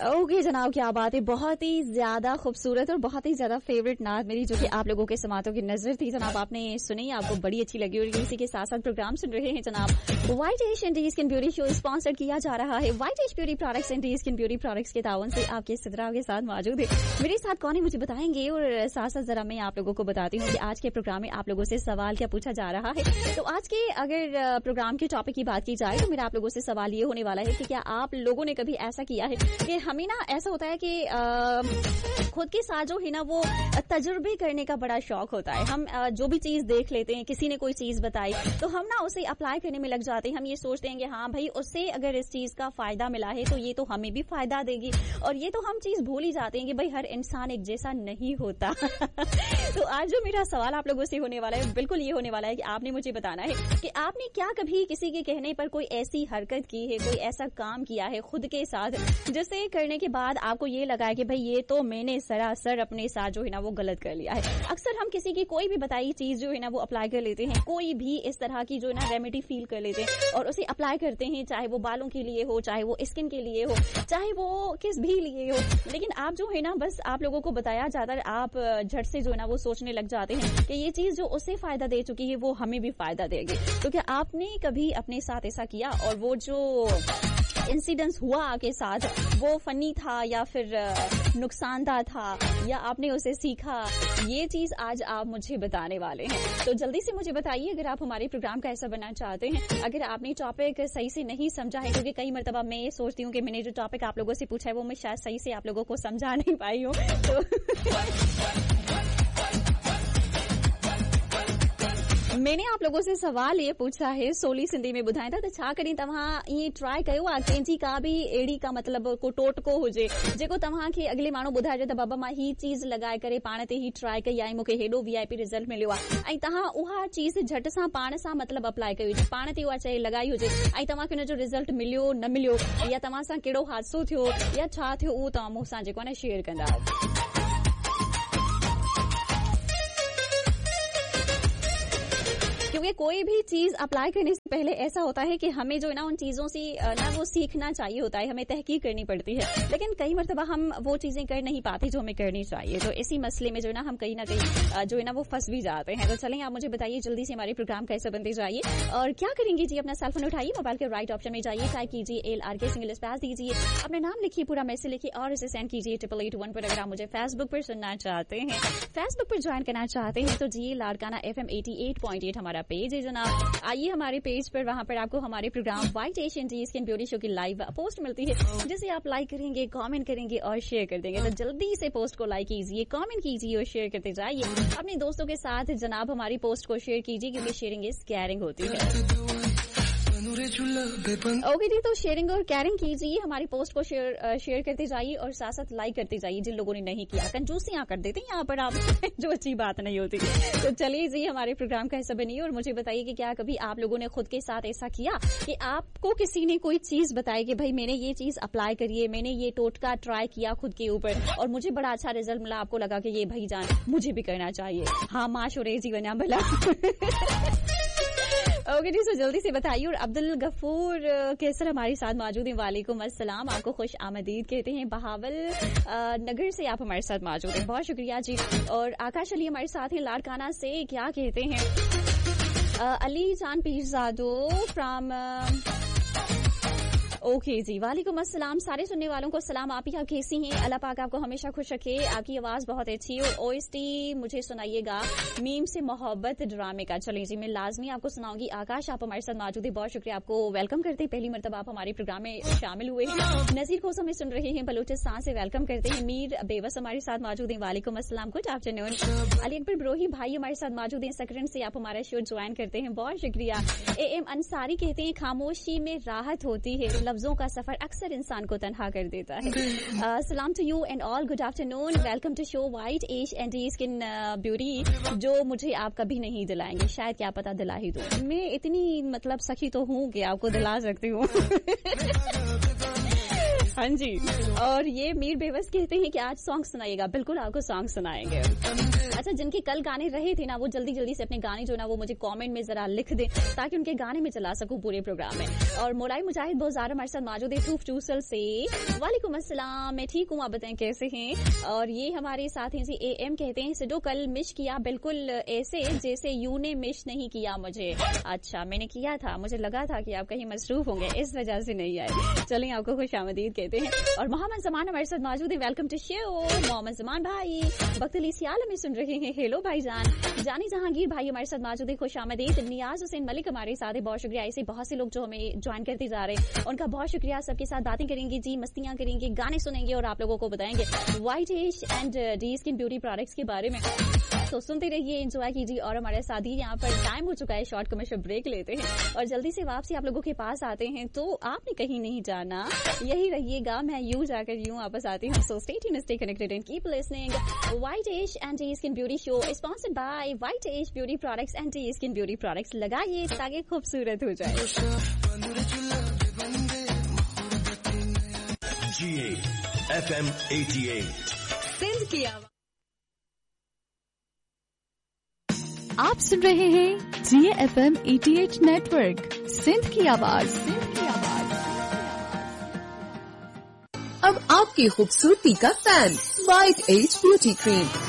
Okay جناب, کیا بات ہے, بہت ہی زیادہ خوبصورت اور بہت ہی زیادہ فیوریٹ نعت میری جو کہ آپ لوگوں کے سماعتوں کی نظر تھی جناب, آپ نے سنی, آپ کو بڑی اچھی لگی, اور اسی کے ساتھ ساتھ پروگرام سن رہے ہیں جناب. White S and skin beauty show sponsor کیا جا رہا ہے white S beauty products and skin beauty products کے تعاون سے. آپ کے صدرہ کے ساتھ موجود ہے, میرے ساتھ کون ہے مجھے بتائیں گے, اور ساتھ ساتھ ذرا میں آپ لوگوں کو بتاتی ہوں کہ آج کے پروگرام میں آپ لوگوں سے سوال کیا پوچھا جا رہا ہے. تو آج کے اگر پروگرام کے ٹاپک کی بات کی جائے تو میرا آپ لوگوں سے سوال یہ ہونے والا ہے کہ کیا آپ لوگوں نے کبھی ایسا کیا ہے کہ ہمیں نا ایسا ہوتا ہے کہ خود کے ساتھ جو ہے نا وہ تجربے کرنے کا بڑا شوق ہوتا ہے. ہم جو بھی چیز دیکھ لیتے ہیں, کسی نے کوئی چیز بتائی تو ہم نا اسے اپلائی کرنے میں لگ جاتے ہیں. ہم یہ سوچتے ہیں کہ ہاں بھائی اس سے اگر اس چیز کا فائدہ ملا ہے تو یہ تو ہمیں بھی فائدہ دے گی, اور یہ تو ہم چیز بھول ہی جاتے ہیں کہ بھائی ہر انسان ایک جیسا نہیں ہوتا. تو آج جو میرا سوال آپ لوگوں سے ہونے والا ہے بالکل یہ ہونے والا ہے کہ آپ نے مجھے بتانا ہے کہ آپ نے کیا کبھی کسی کے کہنے پر کوئی ایسی حرکت کی ہے, کوئی ایسا کام کیا ہے خود کے ساتھ جسے کرنے کے بعد آپ کو یہ لگا ہے کہ بھائی یہ تو میں نے سراسر اپنے ساتھ جو ہے نا وہ غلط کر لیا ہے. اکثر ہم کسی کی کوئی بھی بتائی چیز جو ہے نا وہ اپلائی کر لیتے ہیں, کوئی بھی اس طرح کی جو ہے نا ریمیڈی فیل کر لیتے ہیں اور اسے اپلائی کرتے ہیں, چاہے وہ بالوں کے لیے ہو, چاہے وہ اسکن کے لیے ہو, چاہے وہ کس بھی لیے ہو. لیکن آپ جو ہے نا بس آپ لوگوں کو بتایا جاتا ہے, آپ جھٹ سے جو ہے نا وہ سوچنے لگ جاتے ہیں کہ یہ چیز جو اسے فائدہ دے چکی ہے وہ ہمیں بھی فائدہ دے گی. تو کیا آپ نے کبھی اپنے ساتھ ایسا کیا, اور وہ جو انسیڈنس ہوا آپ کے ساتھ وہ فنی تھا یا پھر نقصان دہ تھا, یا آپ نے اسے سیکھا, یہ چیز آج آپ مجھے بتانے والے ہیں. تو جلدی سے مجھے بتائیے اگر آپ ہمارے پروگرام کا ایسا بننا چاہتے ہیں. اگر آپ نے ٹاپک صحیح سے نہیں سمجھا ہے, کیونکہ کئی مرتبہ میں یہ سوچتی ہوں کہ میں نے جو ٹاپک آپ لوگوں سے پوچھا ہے وہ میں شاید صحیح سے آپ لوگوں کو سمجھا نہیں پائی ہوں, تو میں نے آپ لوگوں سے سوال یہ پوچھا ہے سولی سندھی میں ॿुधाइनि था त छा कॾहिं तव्हां ईअं ट्राई कयो आहे कंहिंजी का बि अहिड़ी का मतिलबु को टोटको हुजे जेको तव्हांखे अॻिले माण्हू ॿुधाइजे त बाबा मां ही चीज़ लॻाए करे पाण ते ही ट्राई कई आहे, मूंखे हेॾो VIP रिज़ल्ट मिलियो आहे, ऐं तव्हां उहा चीज़ झटि सां पाण सां मतिलबु अप्लाई कई हुजे, पाण ते उहा शइ लॻाई हुजे ऐं तव्हांखे हुनजो रिज़ल्ट मिलियो न मिलियो, या तव्हां सां कहिड़ो हादसो थियो या छा थियो, उहो तव्हां मूं सां जेको आहे न शेयर कंदा आहियो. क्योंकि कोई भी चीज अप्लाई करने से पहले ऐसा होता है कि हमें जो है ना उन चीजों से ना वो सीखना चाहिए होता है, हमें तहकीक करनी पड़ती है, लेकिन कई मरतबा हम वो चीजें कर नहीं पाते जो हमें करनी चाहिए. तो इसी मसले में जो है ना हम कहीं ना कहीं जो है ना वो फंस भी जाते हैं. तो चलें आप मुझे बताइए जल्दी से हमारे प्रोग्राम कैसे बनते जाइए, और क्या करेंगे जी, अपना सेल फोन उठाइए, मोबाइल के राइट ऑप्शन में जाइए, टाइप कीजिए LRK सिंगल स्पेस दीजिए, अपने नाम लिखिए, पूरा मैसेज लिखिए और इसे सेंड कीजिए 8881 पर. अगर आप मुझे फेसबुक पर सुनना चाहते हैं, फेसबुक पर ज्वाइन करना चाहते हैं तो जी लाड़काना FM 88.8 हमारा पेज है जनाब. आइए हमारे पेज पर, वहां पर आपको हमारे programme white Asian T skin beauty show की लाइव पोस्ट मिलती है, जिसे आप लाइक करेंगे, कमेंट करेंगे और शेयर कर देंगे. तो जल्दी से पोस्ट को लाइक कीजिए, कमेंट कीजिए और शेयर करते जाइए. अपने दोस्तों के साथ जनाब हमारी पोस्ट को शेयर कीजिए, क्योंकि शेयरिंग इज केयरिंग होती है. ओके जी, तो शेयरिंग और केयरिंग कीजिए, हमारी पोस्ट को शेयर करते जाइए और साथ साथ लाइक करते जाइए. जिन लोगों ने नहीं किया, कंजूसियां कर देते हैं यहाँ पर आप जो अच्छी बात नहीं होती. तो चलिए जी हमारे प्रोग्राम का हिस्सा बनिए और मुझे बताइए कि क्या कभी आप लोगों ने खुद के साथ ऐसा किया कि आपको किसी ने कोई चीज बताई कि भाई मैंने ये चीज अप्लाई करी है, मैंने ये टोटका ट्राई किया खुद के ऊपर और मुझे बड़ा अच्छा रिजल्ट मिला, आपको लगा कि ये भाई जान मुझे भी करना चाहिए. हाँ माशोरे जीवन भला. ओके जी, सो जल्दी से बताइए. और अब्दुल गफूर केसर हमारे साथ मौजूद हैं. वालेकुम अस्सलाम, आपको खुश आमदीद कहते हैं. बहावल नगर से आप हमारे साथ मौजूद हैं, बहुत शुक्रिया जी. और आकाश अली हमारे साथ हैं लाड़काना से, क्या कहते हैं. अली जान पीरजादो फ्रॉम ओके जी, वालेकुम अस्सलाम. सारे सुनने वालों को सलाम. आप ही आप कैसी हैं? अल्लाह पाक आपको हमेशा खुश रखे, आपकी आवाज बहुत अच्छी है. OST मुझे सुनाइएगा मीम से मोहब्बत ड्रामे का. चलिए जी मैं लाजमी आपको सुनाऊंगी. आकाश आप हमारे साथ मौजूद है, बहुत शुक्रिया, आपको वेलकम करते हैं. पहली मरतबा आप हमारे प्रोग्राम में शामिल हुए हैं. नजीर को हमें सुन रहे हैं बलूचिस्तान से, वेलकम करते हैं. मीर बेबस हमारे साथ मौजूद है, वालेकुम अस्सलाम, गुड आफ्टरनून. अली अकबर ब्रोही भाई हमारे साथ मौजूद हैं, सकरन से आप हमारा शो ज्वाइन करते हैं, बहुत शुक्रिया. AM अंसारी कहते हैं खामोशी में राहत होती है, लफ्जों का सफर अक्सर इंसान को तन्हा कर देता है. सलाम to you and all, good afternoon, welcome to show white ash and skin beauty, जो मुझे आप कभी नहीं दिलाएंगे, शायद क्या पता दिला ही दो. मैं इतनी मतलब सखी तो हूँ कि आपको दिला सकती हूँ. ہاں جی. اور یہ میر بیوس کہتے ہیں کہ آج سانگ سنائیے گا. بالکل آپ کو سانگ سنائیں گے. اچھا, جن کے کل گانے رہے تھے نا وہ جلدی جلدی سے اپنے گانے جو نا وہ مجھے کامنٹ میں ذرا لکھ دیں تاکہ ان کے گانے میں چلا سکوں پورے پروگرام میں. اور مولائی مجاہد بہت زیادہ ہمارے ساتھ موجود ہے ٹوف ٹوسل سے. وعلیکم السلام, میں ٹھیک ہوں, آپ بتائیں کیسے ہیں. اور یہ ہمارے ساتھ ہیں جی اے ایم کہتے ہیں سڈو کل مش کیا بالکل ایسے جیسے یوں نے مش نہیں کیا مجھے. اچھا, میں نے کیا تھا, مجھے لگا تھا کہ آپ کہیں مصروف ہوں گے اس وجہ سے نہیں آئے. چلیں آپ کو خوش آمدید کہتے ہیں. اور محمد زمان ہمارے ساتھ موجود ہے. Welcome to show Muhammad Zaman بھائی. بختلی سیال میں سن رہے ہیں. ہیلو بھائی جان. جانی جہانگیر بھائی ہمارے ساتھ موجود ہے, خوش آمدید. نیاز حسین ملک ہمارے ساتھ ہے, بہت شکریہ. ایسے بہت سے لوگ جو ہمیں جوائن کرتے جا رہے ہیں ان کا بہت شکریہ. سب کے ساتھ باتیں کریں گے جی, مستیاں کریں گے, گانے سنیں گے اور آپ لوگوں کو بتائیں گے white S and D skin beauty products کے بارے میں. تو سنتے رہیے, انجوائے کیجیے. اور ہمارے ساتھ ہی یہاں پر ٹائم ہو چکا ہے, شارٹ کمرشل بریک لیتے ہیں اور جلدی سے واپسی آپ لوگوں کے پاس آتے ہیں. تو آپ نے کہیں نہیں جانا, یہی رہیے گا, میں یوں جا کر یوں واپس آتی ہوں. So stay tune, stay connected and keep listening. White S and D skin beauty show sponsored by white S beauty products and D skin beauty products. لگائیے تاکہ خوبصورت ہو جائے. FM 88 سندھ کی آواز. آپ سن رہے ہیں GFM 88 نیٹورک, سندھ کی آواز. اب آپ کی خوبصورتی کا فین وائٹ ایج بیوٹی کریم